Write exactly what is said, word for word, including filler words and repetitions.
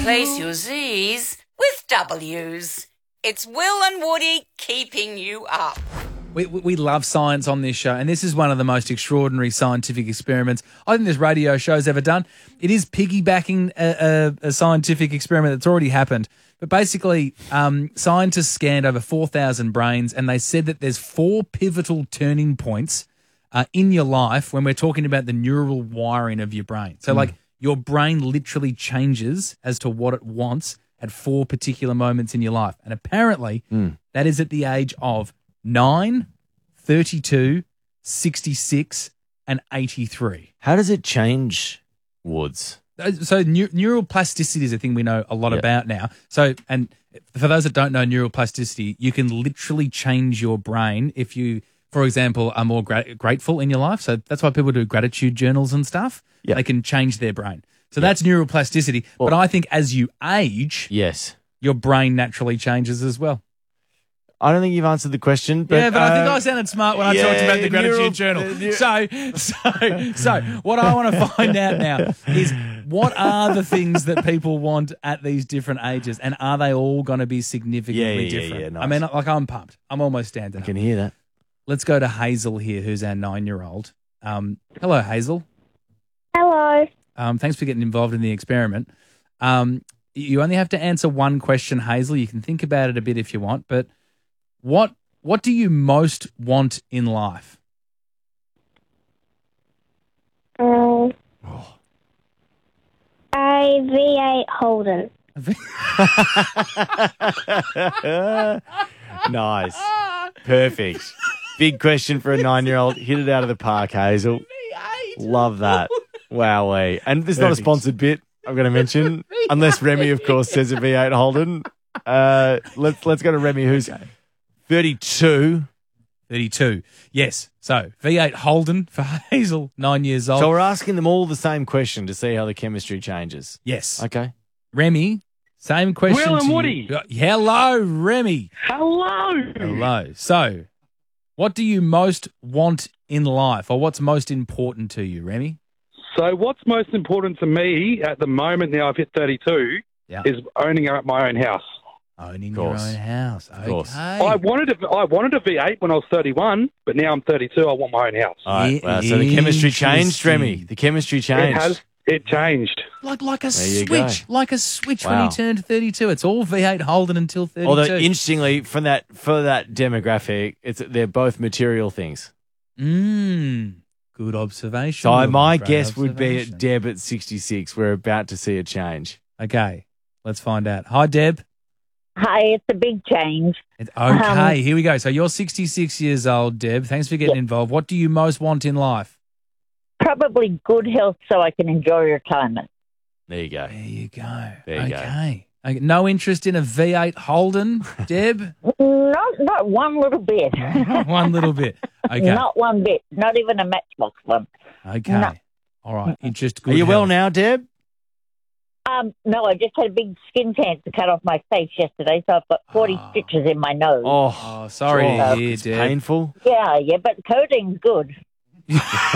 Replace your Z's with W's. It's Will and Woody keeping you up. We, we we love science on this show, and this is one of the most extraordinary scientific experiments I think this radio show's ever done. It is piggybacking a, a, a scientific experiment that's already happened. But basically, um, scientists scanned over four thousand brains, and they said that there's four pivotal turning points uh, in your life when we're talking about the neural wiring of your brain. So, mm. like, your brain literally changes as to what it wants at four particular moments in your life. And apparently, mm. that is at the age of nine, thirty-two, sixty-six, and eighty-three. How does it change, Woods? So neur- neural plasticity is a thing we know a lot yep. about now. So, and for those that don't know neural plasticity, you can literally change your brain if you, for example, are more gra- grateful in your life. So that's why people do gratitude journals and stuff. Yep. They can change their brain. So yep. that's neural plasticity. Well, but I think as you age, yes, your brain naturally changes as well. I don't think you've answered the question. But, yeah, but uh, I think I sounded smart when yeah, I talked about the gratitude neural, journal. Uh, so, so, so what I want to find out now is what are the things that people want at these different ages, and are they all going to be significantly yeah, yeah, different? Yeah, yeah, nice. I mean, like, I'm pumped. I'm almost standing I can up. hear that. Let's go to Hazel here, who's our nine-year-old. Um, hello, Hazel. Hello. Um, thanks for getting involved in the experiment. Um, you only have to answer one question, Hazel. You can think about it a bit if you want, but What what do you most want in life? Um, oh. A V eight Holden. Nice. Perfect. Big question for a nine-year-old. Hit it out of the park, Hazel. V eight. Love that. Wowee. And this is not a sponsored bit, I'm going to mention, unless Remy, of course, says a V eight Holden. Uh, let's, let's go to Remy, who's... Okay. thirty-two. thirty-two. Yes. So, V eight Holden for Hazel, nine years old. So we're asking them all the same question to see how the chemistry changes. Yes. Okay. Remy, same question Will and to Woody. you. Hello, Remy. Hello. Hello. So, what do you most want in life, or what's most important to you, Remy? So what's most important to me at the moment, now I've hit thirty-two, yeah. is owning my own house. Owning your own house. Of course. Okay. I wanted a, I wanted a V eight when I was thirty-one, but now I'm thirty-two. I want my own house. All right. Wow. So the chemistry changed, Remy. The chemistry changed. It has. It changed. Like like a there switch. Like a switch wow. when he turned thirty-two. It's all V eight Holden until thirty-two. Although, interestingly, from that, for that demographic, it's they're both material things. Mm. Good observation. So my guess would be at Deb at sixty-six. We're about to see a change. Okay. Let's find out. Hi, Deb. Hi, it's a big change. It's, okay, um, here we go. So you're sixty-six years old, Deb. Thanks for getting yeah. involved. What do you most want in life? Probably good health so I can enjoy retirement. There you go. There you go. There you okay. go. Okay. No interest in a V eight Holden, Deb? Not, not one little bit. Not one little bit. Okay. Not one bit. Not even a Matchbox one. Okay. No. All right. Interest, good Are you health. well now, Deb? Um, no, I just had a big skin cancer cut off my face yesterday, so I've got forty oh. stitches in my nose. Oh, oh sorry oh, to hear, it's Deb. painful. Yeah, yeah, but coding's good.